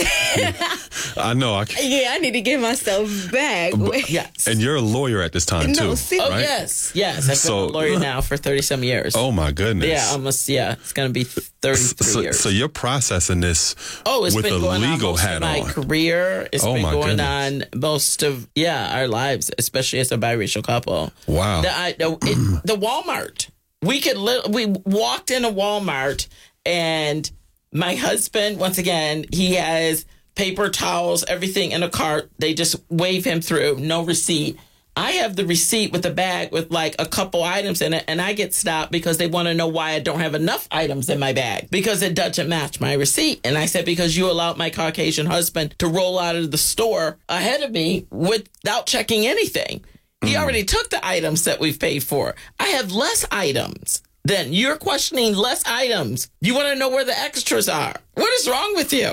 I know. I can't.
Yeah, I need to get myself back.
But, yes.
And you're a lawyer at this time,
no,
too,
see,
Oh,
right?
yes. Yes. I've
so,
been a lawyer now for thirty-some years.
Oh, my goodness.
Yeah, almost, yeah. It's going to be thirty-three
so,
years.
So you're processing this
oh, it's
with
been
a
going
legal
on
hat
my
on.
career. It's
oh,
been
my
going
goodness.
on most of, yeah, our lives, especially as a biracial couple.
Wow.
The, I, the, it, the Walmart. We could li- we walked in a Walmart and my husband, once again, he has paper towels, everything in a cart. They just wave him through, no receipt. I have the receipt with the bag with like a couple items in it, and I get stopped because they want to know why I don't have enough items in my bag because it doesn't match my receipt. And I said, because you allowed my Caucasian husband to roll out of the store ahead of me without checking anything. He mm. already took the items that we've paid for. I have less items. Then you're questioning less items. You want to know where the extras are. What is wrong with you?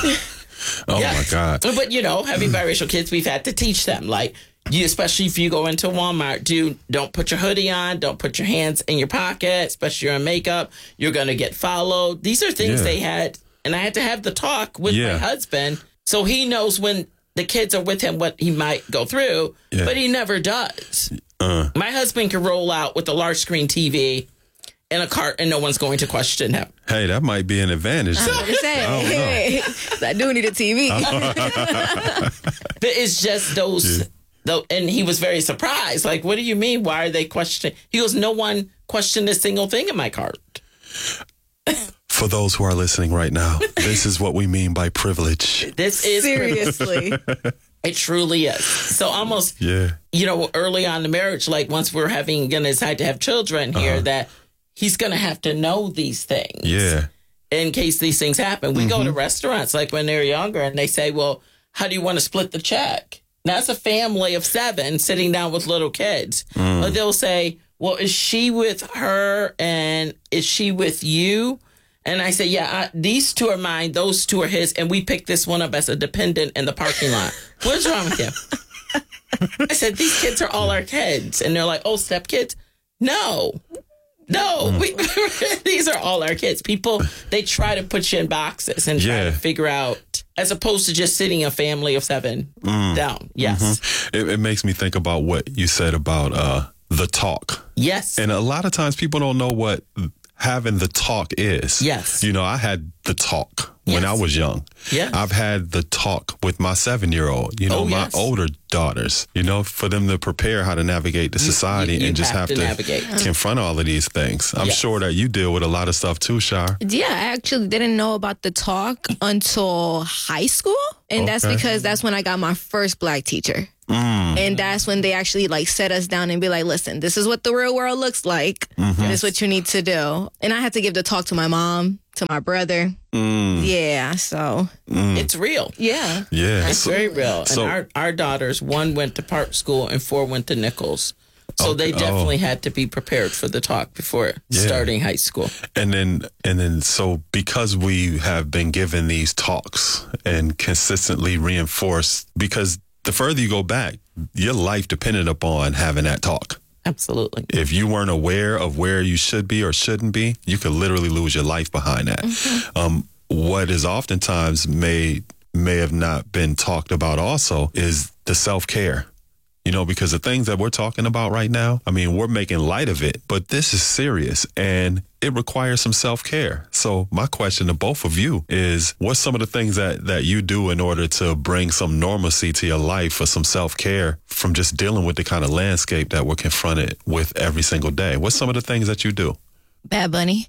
oh, yeah. my God.
But, you know, having biracial kids, we've had to teach them. Like, you, especially if you go into Walmart, do, don't put your hoodie on. Don't put your hands in your pocket, especially your makeup. You're going to get followed. These are things yeah. they had. And I had to have the talk with yeah. my husband so he knows when the kids are with him what he might go through. Yeah. But he never does. Uh. My husband can roll out with a large screen T V in a cart and no one's going to question him.
Hey, that might be an advantage.
I, I, I do need a T V.
It's just those, yeah. though, and he was very surprised. Like, what do you mean? Why are they questioning? He goes, no one questioned a single thing in my cart.
For those who are listening right now, this is what we mean by privilege.
This is
seriously.
It truly is. So almost,
yeah.
you know, early on in the marriage, like once we're having, going to decide to have children here, uh-huh. that he's going to have to know these things.
Yeah.
In case these things happen. We mm-hmm. go to restaurants like when they're younger and they say, well, how do you want to split the check? Now, it's a family of seven sitting down with little kids. Mm. Or they'll say, well, is she with her and is she with you? And I say, yeah, I, these two are mine. Those two are his. And we picked this one up as a dependent in the parking lot. What's wrong with you? I said, these kids are all our kids. And they're like, oh, stepkids? No. No, mm. we, these are all our kids. People, they try to put you in boxes and try yeah. to figure out, as opposed to just sitting a family of seven mm. down. Yes.
Mm-hmm. It, it makes me think about what you said about uh, the talk.
Yes.
And a lot of times people don't know what having the talk is.
Yes.
You know, I had the talk when
Yes.
I was young.
Yes.
I've had the talk with my seven-year-old, you know,
Oh,
my
yes.
older daughters, you know, for them to prepare how to navigate the society
you- you
and just
have
have,
to
to,
navigate.
confront all of these things. I'm
Yes.
sure that you deal with a lot of stuff too, Shar.
Yeah, I actually didn't know about the talk until high school. And that's
Okay.
because that's when I got my first black teacher.
Mm.
And that's when they actually like set us down and be like, listen, this is what the real world looks like.
Mhm.
This is what you need to do. And I had to give the talk to my mom, to my brother.
Mm.
Yeah, so.
It's real.
Yeah.
Yeah.
It's
So-
very real. And
so-
our, our daughters, one went to Park School and four went to Nichols. So
Okay.
they definitely
Oh.
had to be prepared for the talk before
Yeah.
starting high school.
And then, and then, so because we have been given these talks and consistently reinforced, because the further you go back, your life depended upon having that talk.
Absolutely.
If you weren't aware of where you should be or shouldn't be, you could literally lose your life behind that. Um, what is oftentimes may may have not been talked about also is the self-care. You know, because the things that we're talking about right now, I mean, we're making light of it, but this is serious and it requires some self-care. So my question to both of you is, what's some of the things that, that you do in order to bring some normalcy to your life for some self-care from just dealing with the kind of landscape that we're confronted with every single day? What's some of the things that you do?
Bad Bunny.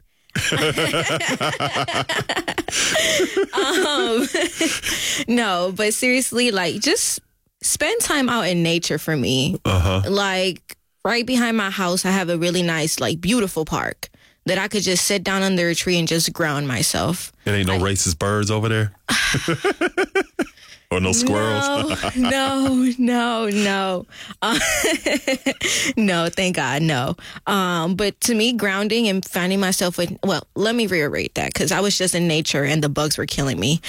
um, no, but seriously, like just spend time out in nature for me.
Uh-huh.
Like right behind my house, I have a really nice, like beautiful park that I could just sit down under a tree and just ground myself.
It ain't no racist birds over there? Or no squirrels?
No, no, no. Uh, no, thank God, no. Um, but to me, grounding and finding myself with, well, let me reiterate that because I was just in nature and the bugs were killing me.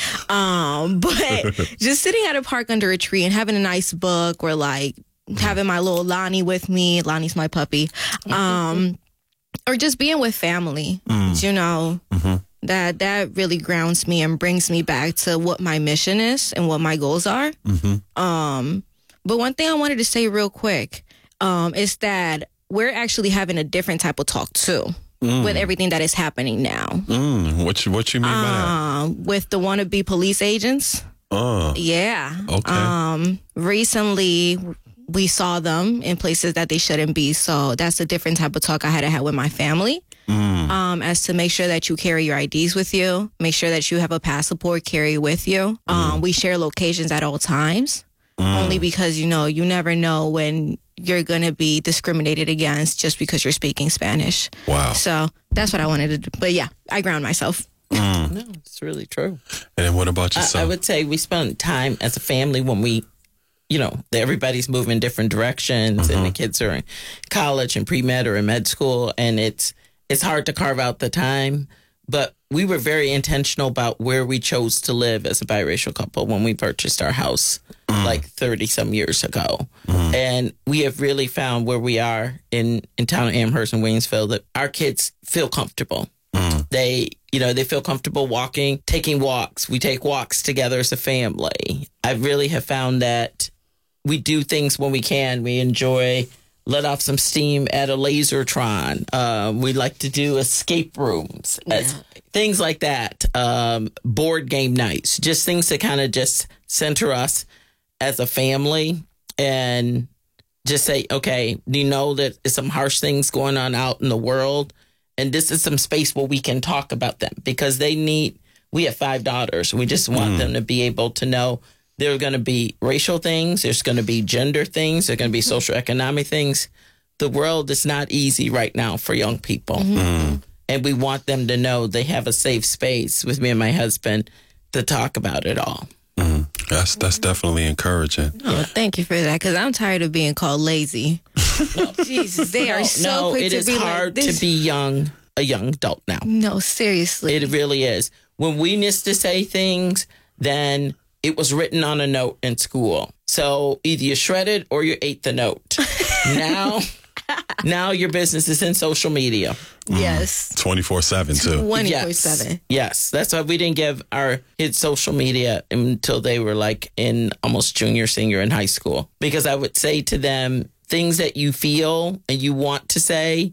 Um, but just sitting at a park under a tree and having a nice book or like having my little Lonnie with me. Lonnie's my puppy. Um, or just being with family,
Mm.
you know.
Mm-hmm.
That that really grounds me and brings me back to what my mission is and what my goals are.
Mm-hmm.
Um, but one thing I wanted to say real quick um, is that we're actually having a different type of talk too
Mm.
with everything that is happening now.
Mm. What you what you mean by that?
Um, with the wannabe police agents.
Oh.
Yeah.
Okay.
Um, recently, we saw them in places that they shouldn't be. So that's a different type of talk I had to have with my family.
Mm.
Um, as to make sure that you carry your I Ds with you, make sure that you have a passport carry with you. Um, we share locations at all times,
Mm.
only because, you know, you never know when you're going to be discriminated against just because you're speaking Spanish.
Wow.
So that's what I wanted to do. But yeah, I ground myself.
Mm.
No, it's really true.
And then what about
I,
yourself?
I would say we spend time as a family when we, you know, everybody's moving in different directions and the kids are in college and pre-med or in med school. And it's, it's hard to carve out the time, but we were very intentional about where we chose to live as a biracial couple when we purchased our house like thirty some years ago. And we have really found where we are in, in town of Amherst and Waynesville that our kids feel comfortable. They, you know, they feel comfortable walking, taking walks. We take walks together as a family. I really have found that we do things when we can. We enjoy let off some steam at a Lasertron. Um, we like to do escape rooms, uh, things like that. Um, board game nights, just things to kind of just center us as a family and just say, okay, you know that there's some harsh things going on out in the world. And this is some space where we can talk about them because they need, we have five daughters. We just want
Mm.
them to be able to know there are going to be racial things. There's going to be gender things. There are going to be social economic things. The world is not easy right now for young people.
Mm.
And we want them to know they have a safe space with me and my husband to talk about it all.
Mm. That's that's definitely encouraging.
Oh, thank you for that, because I'm tired of being called lazy. Jesus, they are
No,
so
no,
quick
it
to
is
be
hard
like this.
to be young, a young adult now.
No, seriously.
It really is. When we used to say things, then it was written on a note in school. So either you shredded or you ate the note. now, now your business is in social media.
Yes.
twenty-four seven too.
twenty-four seven.
Yes. Yes. That's why we didn't give our kids social media until they were like in almost junior, senior in high school. Because I would say to them, things that you feel and you want to say,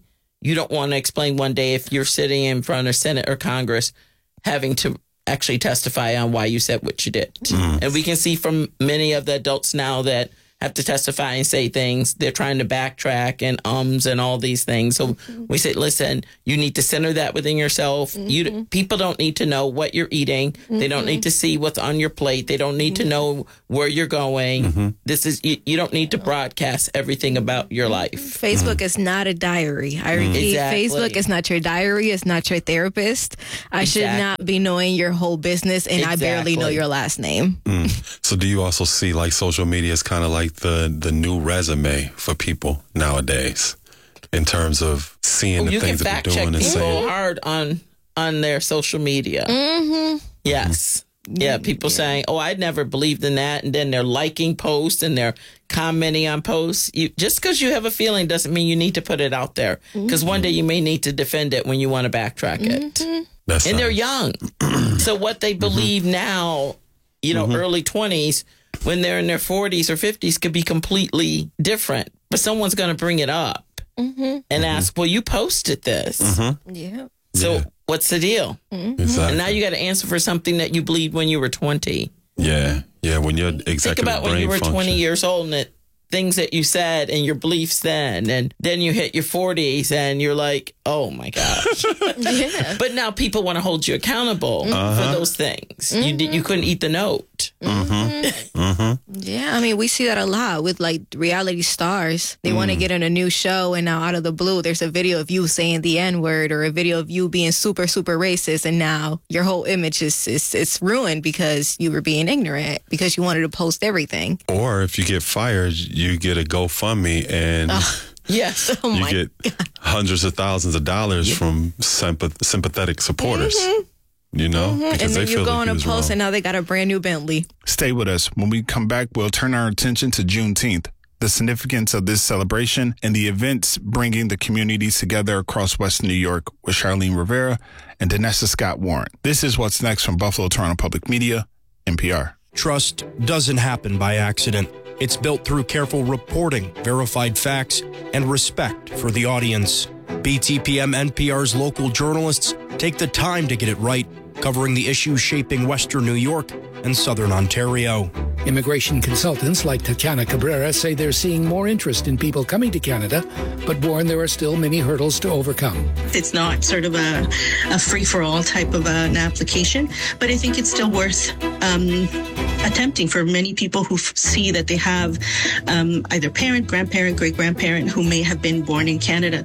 you don't want to explain one day if you're sitting in front of Senate or Congress having to actually testify on why you said what you did. Mm. And we can see from many of the adults now that have to testify and say things. They're trying to backtrack and ums and all these things. So mm-hmm. we say, listen, you need to center that within yourself. Mm-hmm. You people don't need to know what you're eating. Mm-hmm. They don't need to see what's on your plate. They don't need mm-hmm. to know where you're going. Mm-hmm. This is you, you don't need to broadcast everything about your life.
Facebook mm-hmm. is not a diary. I repeat, exactly. Facebook is not your diary. It's not your therapist. I exactly. should not be knowing your whole business, and exactly. I barely know your last name.
Mm. So do you also see like social media is kind of like the the new resume for people nowadays in terms of seeing oh, the things that they're doing and saying?
You hard on on their social media.
Mm-hmm.
Yes. Yeah, people yeah. saying, oh, I never believed in that. And then they're liking posts and they're commenting on posts. You, just because you have a feeling doesn't mean you need to put it out there. Because mm-hmm. one day you may need to defend it when you want to backtrack it.
Mm-hmm.
That's
and
nice.
They're young. So what they believe mm-hmm. now, you know, mm-hmm. early twenties, when they're in their forties or fifties could be completely different. But someone's going to bring it up mm-hmm. and mm-hmm. ask, well, you posted this.
Mm-hmm. Yeah.
So
yeah.
what's the deal?
Mm-hmm.
Exactly.
And now you got to answer for something that you believed when you were twenty.
Yeah. Yeah. When you're executive
Think about
brain
when you were
function.
twenty years old and it, things that you said and your beliefs then. And then you hit your forties and you're like, oh, my gosh.
yeah.
But now people want to hold you accountable uh-huh. for those things. Mm-hmm. You, you couldn't eat the note.
Mm-hmm. mm-hmm.
Yeah, I mean, we see that a lot with like reality stars. They mm. want to get in a new show, and now out of the blue, there's a video of you saying the N word or a video of you being super, super racist, and now your whole image is, is it's ruined because you were being ignorant because you wanted to post everything.
Or if you get fired, you get a GoFundMe and.
Uh. Yes.
Oh
you
my
get
God.
hundreds of thousands of dollars yeah. from sympath- sympathetic supporters.
Mm-hmm.
You know?
Mm-hmm.
Because
and then
they
you
feel
go
like
on a post
wrong.
and now they got a brand new Bentley.
Stay with us. When we come back, we'll turn our attention to Juneteenth, the significance of this celebration, and the events bringing the communities together across Western New York with Charlene Rivera and Danessa Scott Warren. This is What's Next from Buffalo Toronto Public Media, N P R.
Trust doesn't happen by accident. It's built through careful reporting, verified facts, and respect for the audience. B T P M N P R's local journalists take the time to get it right, covering the issues shaping Western New York and Southern Ontario.
Immigration consultants like Tatiana Cabrera say they're seeing more interest in people coming to Canada, but warn there are still many hurdles to overcome.
It's not sort of a, a free-for-all type of an application, but I think it's still worth um, attempting for many people who f- see that they have um, either parent, grandparent, great-grandparent who may have been born in Canada.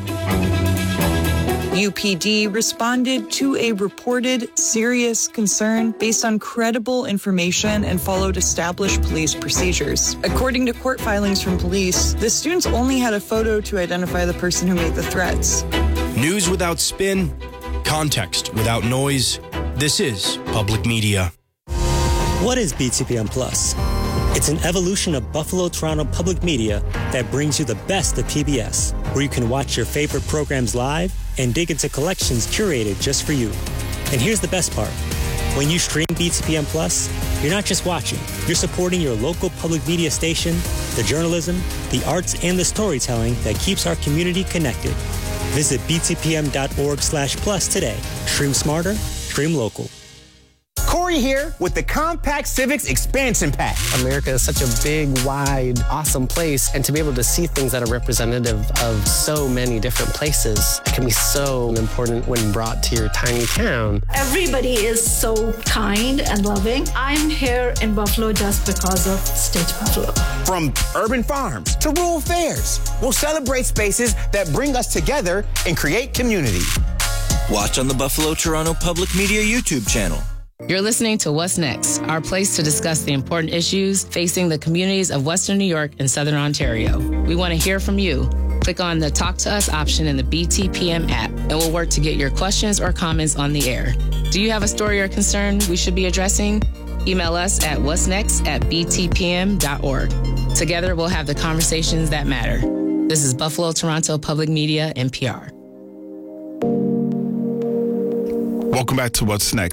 U P D responded to a reported serious concern based on credible information and followed established police procedures. According to court filings from police, the students only had a photo to identify the person who made the threats.
News without spin, context without noise. This is Public Media.
What is B T P M Plus? It's an evolution of Buffalo Toronto Public Media that brings you the best of P B S, where you can watch your favorite programs live and dig into collections curated just for you. And here's the best part. When you stream B T P M Plus, you're not just watching, you're supporting your local public media station, the journalism, the arts, and the storytelling that keeps our community connected. Visit b t p m dot org slash plus today. Stream smarter, stream local.
Corey here with the Compact Civics Expansion Pack.
America is such a big, wide, awesome place, and to be able to see things that are representative of so many different places can be so important when brought to your tiny town.
Everybody is so kind and loving. I'm here in Buffalo just because of Stitch Buffalo.
From urban farms to rural fairs, we'll celebrate spaces that bring us together and create community.
Watch on the Buffalo Toronto Public Media YouTube channel.
You're listening to What's Next, our place to discuss the important issues facing the communities of Western New York and Southern Ontario. We want to hear from you. Click on the Talk to Us option in the B T P M app, and we'll work to get your questions or comments on the air. Do you have a story or concern we should be addressing? Email us at what's next at b t p m dot org. Together, we'll have the conversations that matter. This is Buffalo Toronto Public Media, N P R.
Welcome back to What's Next.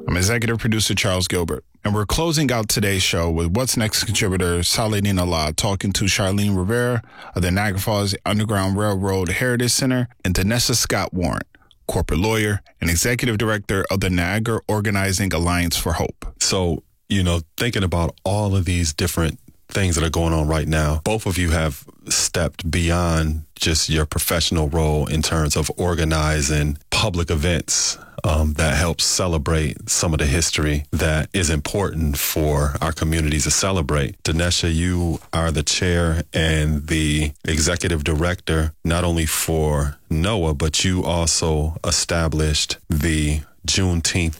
I'm executive producer Charles Gilbert. And we're closing out today's show with What's Next contributor Saladin Allah talking to Charlene Rivera of the Niagara Falls Underground Railroad Heritage Center and Danessa Scott Warren, corporate lawyer and executive director of the Niagara Organizing Alliance for Hope.
So, you know, thinking about all of these different things that are going on right now, both of you have stepped beyond just your professional role in terms of organizing public events um, that help celebrate some of the history that is important for our communities to celebrate. Danessa, you are the chair and the executive director, not only for NOAA, but you also established the Juneteenth